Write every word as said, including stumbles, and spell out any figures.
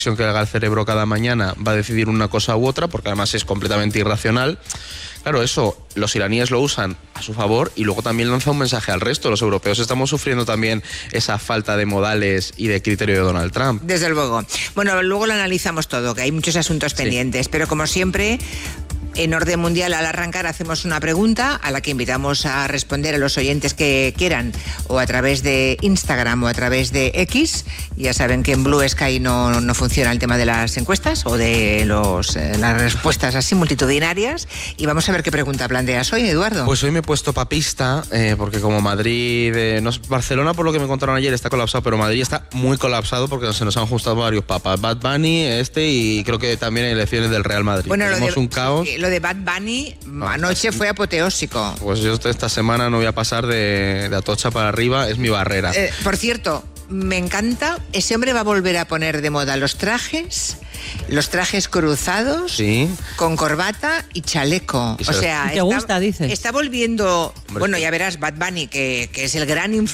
que haga el cerebro cada mañana va a decidir una cosa u otra, porque además es completamente irracional. Claro, eso los iraníes lo usan a su favor y luego también lanza un mensaje al resto. Los europeos estamos sufriendo también esa falta de modales y de criterio de Donald Trump. Desde luego. Bueno, luego lo analizamos todo, que hay muchos asuntos pendientes, sí. Pero como siempre, en orden mundial, al arrancar hacemos una pregunta a la que invitamos a responder a los oyentes que quieran, o a través de Instagram o a través de X. Ya saben que en Blue Sky no, no funciona el tema de las encuestas o de los, eh, las respuestas así multitudinarias. Y vamos a ver qué pregunta planteas hoy, Eduardo. Pues hoy me he puesto papista, eh, porque como Madrid, eh, no, Barcelona por lo que me contaron ayer está colapsado, pero Madrid está muy colapsado porque se nos han juntado varios papas. Bad Bunny, este y creo que también elecciones del Real Madrid. Bueno, Tenemos lo de, un caos. Lo de Bad Bunny no, anoche fue apoteósico. Pues yo esta semana no voy a pasar de, de Atocha para arriba, es mi barrera. Eh, por cierto, me encanta, ese hombre va a volver a poner de moda los trajes, los trajes cruzados, sí, con corbata y chaleco. Y o sea, ¿te está, gusta, dices? Está volviendo, Hombre, bueno, ya verás, Bad Bunny, que, que es el gran influencer